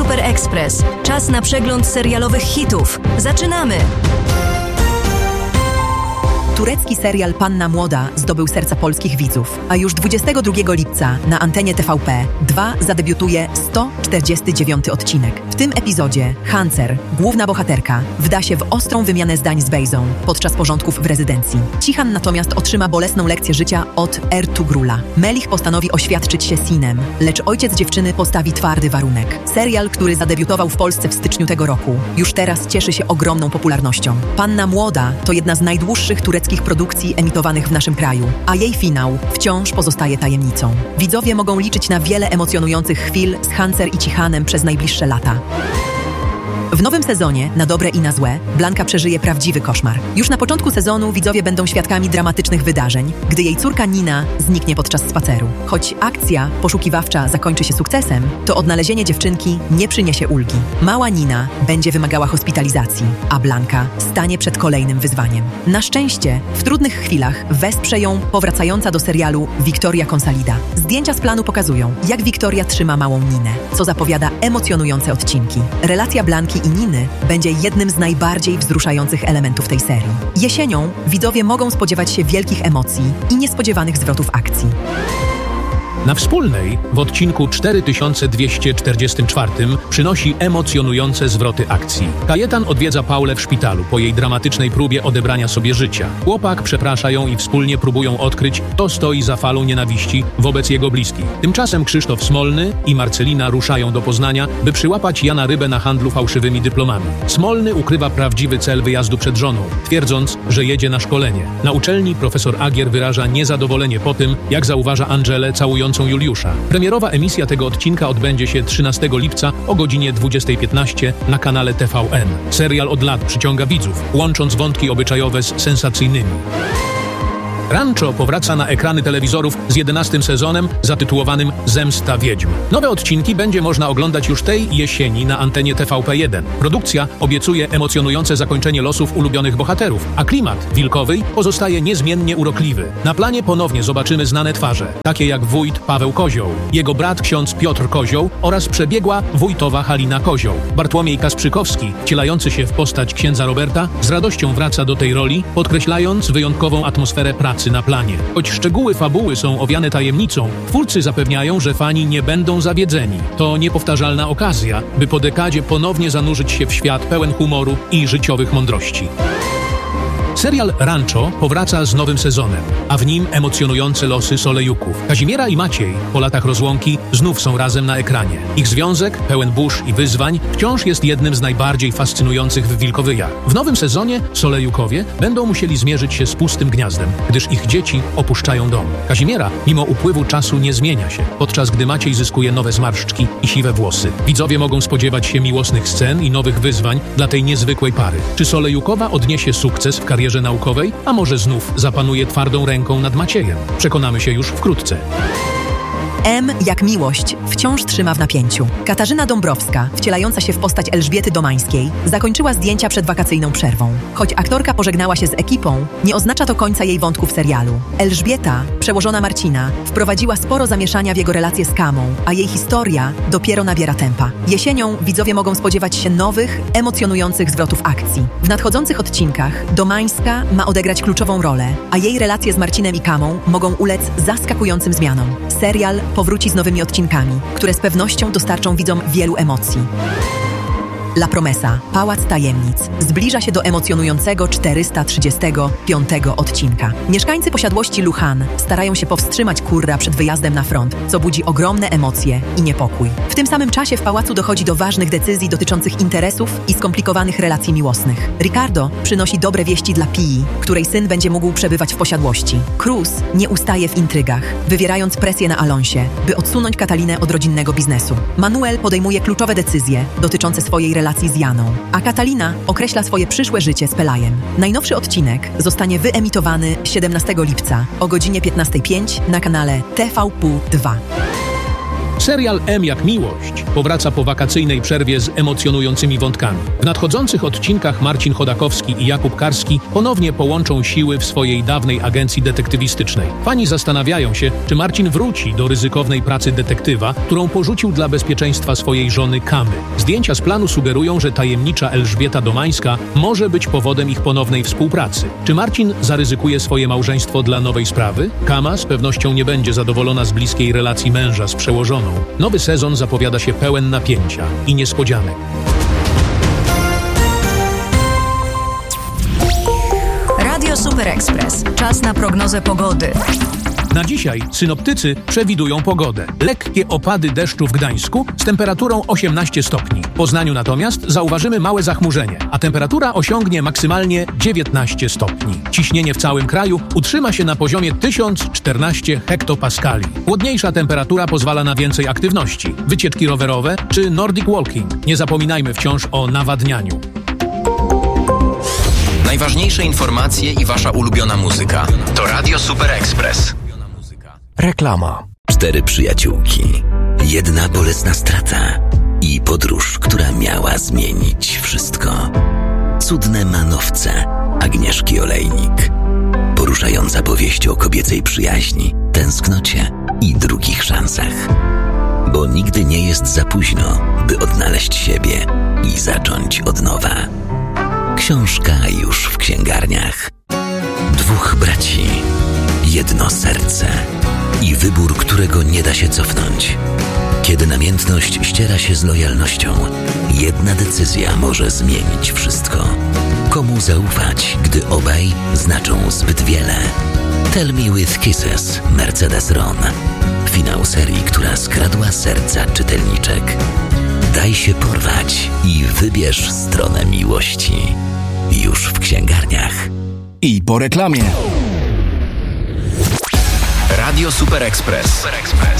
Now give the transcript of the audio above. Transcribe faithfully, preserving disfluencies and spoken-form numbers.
Super Express. Czas na przegląd serialowych hitów. Zaczynamy! Turecki serial Panna Młoda zdobył serca polskich widzów, a już dwudziestego drugiego lipca na antenie T V P dwa zadebiutuje sto czterdziesty dziewiąty odcinek. W tym epizodzie Hancer, główna bohaterka, wda się w ostrą wymianę zdań z Bejzą podczas porządków w rezydencji. Cihan natomiast otrzyma bolesną lekcję życia od Ertugrula. Melich postanowi oświadczyć się Sinem, lecz ojciec dziewczyny postawi twardy warunek. Serial, który zadebiutował w Polsce w styczniu tego roku, już teraz cieszy się ogromną popularnością. Panna Młoda to jedna z najdłuższych tureckich produkcji emitowanych w naszym kraju, a jej finał wciąż pozostaje tajemnicą. Widzowie mogą liczyć na wiele emocjonujących chwil z Hancer i Cihanem przez najbliższe lata. W nowym sezonie, na dobre i na złe, Blanka przeżyje prawdziwy koszmar. Już na początku sezonu widzowie będą świadkami dramatycznych wydarzeń, gdy jej córka Nina zniknie podczas spaceru. Choć akcja poszukiwawcza zakończy się sukcesem, to odnalezienie dziewczynki nie przyniesie ulgi. Mała Nina będzie wymagała hospitalizacji, a Blanka stanie przed kolejnym wyzwaniem. Na szczęście, w trudnych chwilach wesprze ją powracająca do serialu Victoria Consalida. Zdjęcia z planu pokazują, jak Victoria trzyma małą Ninę, co zapowiada emocjonujące odcinki. Relacja Blanki i Niny będzie jednym z najbardziej wzruszających elementów tej serii. Jesienią widzowie mogą spodziewać się wielkich emocji i niespodziewanych zwrotów akcji. Na Wspólnej w odcinku cztery tysiące dwieście czterdziestym czwartym przynosi emocjonujące zwroty akcji. Kajetan odwiedza Paulę w szpitalu po jej dramatycznej próbie odebrania sobie życia. Chłopak przeprasza ją i wspólnie próbują odkryć, kto stoi za falą nienawiści wobec jego bliskich. Tymczasem Krzysztof Smolny i Marcelina ruszają do Poznania, by przyłapać Jana Rybę na handlu fałszywymi dyplomami. Smolny ukrywa prawdziwy cel wyjazdu przed żoną, twierdząc, że jedzie na szkolenie. Na uczelni profesor Agier wyraża niezadowolenie po tym, jak zauważa Angelę całującą Juliusza. Premierowa emisja tego odcinka odbędzie się trzynastego lipca o godzinie dwudziestej piętnaście na kanale T V N. Serial od lat przyciąga widzów, łącząc wątki obyczajowe z sensacyjnymi. Rancho powraca na ekrany telewizorów z jedenastym sezonem zatytułowanym Zemsta Wiedźm. Nowe odcinki będzie można oglądać już tej jesieni na antenie T V P jeden. Produkcja obiecuje emocjonujące zakończenie losów ulubionych bohaterów, a klimat wilkowy pozostaje niezmiennie urokliwy. Na planie ponownie zobaczymy znane twarze, takie jak wójt Paweł Kozioł, jego brat ksiądz Piotr Kozioł oraz przebiegła wójtowa Halina Kozioł. Bartłomiej Kasprzykowski, wcielający się w postać księdza Roberta, z radością wraca do tej roli, podkreślając wyjątkową atmosferę pracy na planie. Choć szczegóły fabuły są owiane tajemnicą, twórcy zapewniają, że fani nie będą zawiedzeni. To niepowtarzalna okazja, by po dekadzie ponownie zanurzyć się w świat pełen humoru i życiowych mądrości. Serial Rancho powraca z nowym sezonem, a w nim emocjonujące losy Solejuków. Kazimiera i Maciej po latach rozłąki znów są razem na ekranie. Ich związek, pełen burz i wyzwań, wciąż jest jednym z najbardziej fascynujących w Wilkowyjach. W nowym sezonie Solejukowie będą musieli zmierzyć się z pustym gniazdem, gdyż ich dzieci opuszczają dom. Kazimiera mimo upływu czasu nie zmienia się, podczas gdy Maciej zyskuje nowe zmarszczki i siwe włosy. Widzowie mogą spodziewać się miłosnych scen i nowych wyzwań dla tej niezwykłej pary. Czy Solejukowa odniesie sukces w karierze naukowej, a może znów zapanuje twardą ręką nad Maciejem? Przekonamy się już wkrótce. M jak miłość wciąż trzyma w napięciu. Katarzyna Dąbrowska, wcielająca się w postać Elżbiety Domańskiej, zakończyła zdjęcia przed wakacyjną przerwą. Choć aktorka pożegnała się z ekipą, nie oznacza to końca jej wątku w serialu. Elżbieta, przełożona Marcina, wprowadziła sporo zamieszania w jego relację z Kamą, a jej historia dopiero nabiera tempa. Jesienią widzowie mogą spodziewać się nowych, emocjonujących zwrotów akcji. W nadchodzących odcinkach Domańska ma odegrać kluczową rolę, a jej relacje z Marcinem i Kamą mogą ulec zaskakującym zmianom. Serial powróci z nowymi odcinkami, które z pewnością dostarczą widzom wielu emocji. La Promesa, Pałac Tajemnic, zbliża się do emocjonującego czterysta trzydziestego piątego odcinka. Mieszkańcy posiadłości Luchan starają się powstrzymać Kurra przed wyjazdem na front, co budzi ogromne emocje i niepokój. W tym samym czasie w pałacu dochodzi do ważnych decyzji dotyczących interesów i skomplikowanych relacji miłosnych. Ricardo przynosi dobre wieści dla Pii, której syn będzie mógł przebywać w posiadłości. Cruz nie ustaje w intrygach, wywierając presję na Alonsie, by odsunąć Katalinę od rodzinnego biznesu. Manuel podejmuje kluczowe decyzje dotyczące swojej relacji relacji z Janą, a Katalina określa swoje przyszłe życie z Pelajem. Najnowszy odcinek zostanie wyemitowany siedemnastego lipca o godzinie piętnastej pięć na kanale T V P dwa. Serial M jak miłość powraca po wakacyjnej przerwie z emocjonującymi wątkami. W nadchodzących odcinkach Marcin Chodakowski i Jakub Karski ponownie połączą siły w swojej dawnej agencji detektywistycznej. Fani zastanawiają się, czy Marcin wróci do ryzykownej pracy detektywa, którą porzucił dla bezpieczeństwa swojej żony Kamy. Zdjęcia z planu sugerują, że tajemnicza Elżbieta Domańska może być powodem ich ponownej współpracy. Czy Marcin zaryzykuje swoje małżeństwo dla nowej sprawy? Kama z pewnością nie będzie zadowolona z bliskiej relacji męża z przełożoną. Nowy sezon zapowiada się pełen napięcia i niespodzianek. Radio Super Express. Czas na prognozę pogody. Na dzisiaj synoptycy przewidują pogodę. Lekkie opady deszczu w Gdańsku z temperaturą osiemnaście stopni. W Poznaniu natomiast zauważymy małe zachmurzenie, a temperatura osiągnie maksymalnie dziewiętnaście stopni. Ciśnienie w całym kraju utrzyma się na poziomie tysiąc czternaście hektopaskali. Chłodniejsza temperatura pozwala na więcej aktywności. Wycieczki rowerowe czy Nordic Walking. Nie zapominajmy wciąż o nawadnianiu. Najważniejsze informacje i wasza ulubiona muzyka. To Radio Super Express. Reklama. Cztery przyjaciółki. Jedna bolesna strata i podróż, która miała zmienić wszystko. Cudne manowce Agnieszki Olejnik. Poruszająca powieść o kobiecej przyjaźni, tęsknocie i drugich szansach. Bo nigdy nie jest za późno, by odnaleźć siebie i zacząć od nowa. Książka już w księgarniach. Dwóch braci, jedno serce i wybór, którego nie da się cofnąć. Kiedy namiętność ściera się z lojalnością, jedna decyzja może zmienić wszystko. Komu zaufać, gdy obaj znaczą zbyt wiele? Tell Me With Kisses, Mercedes Ron. Finał serii, która skradła serca czytelniczek. Daj się porwać i wybierz stronę miłości. Już w księgarniach. I po reklamie. Radio Super Express. Super Express.